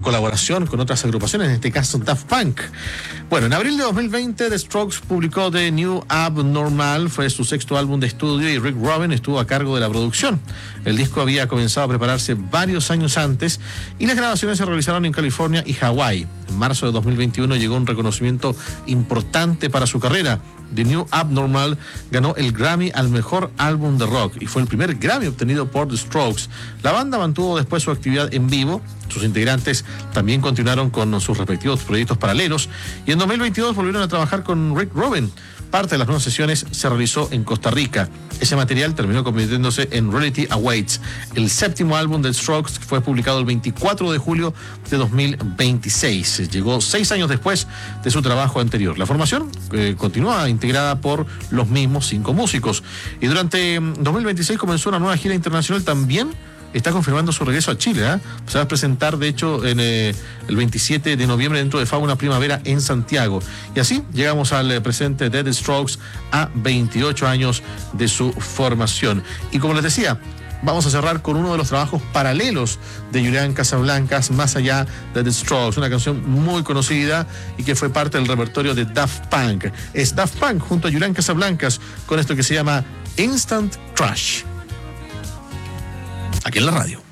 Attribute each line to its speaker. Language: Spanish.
Speaker 1: colaboración con otras agrupaciones, en este caso Daft Punk. Bueno, en abril de 2020 The Strokes publicó The New Abnormal, fue su sexto álbum de estudio y Rick Rubin estuvo a cargo de la producción. El disco había comenzado a prepararse varios años antes y las grabaciones se realizaron en California y Hawái. En marzo de 2021 llegó un reconocimiento importante para su carrera. The New Abnormal ganó el Grammy al mejor álbum de rock y fue el primer Grammy obtenido por The Strokes. La banda mantuvo después su actividad en vivo. Sus integrantes también continuaron con sus respectivos proyectos paralelos y en 2022 volvieron a trabajar con Rick Rubin. Parte de las nuevas sesiones se realizó en Costa Rica. Ese material terminó convirtiéndose en Reality Awaits, el séptimo álbum de Strokes, que fue publicado el 24 de julio de 2026. Llegó 6 años después de su trabajo anterior. La formación continúa integrada por los mismos 5 músicos. Y durante 2026 comenzó una nueva gira internacional también. Está confirmando su regreso a Chile, ¿eh? Se va a presentar, de hecho, en el 27 de noviembre dentro de Fauna Primavera en Santiago. Y así llegamos al presente de The Strokes a 28 años de su formación. Y como les decía, vamos a cerrar con uno de los trabajos paralelos de Julián Casablancas, Más allá de The Strokes, una canción muy conocida y que fue parte del repertorio de Daft Punk. Es Daft Punk junto a Julián Casablancas con esto que se llama Instant Crush. Aquí en la radio.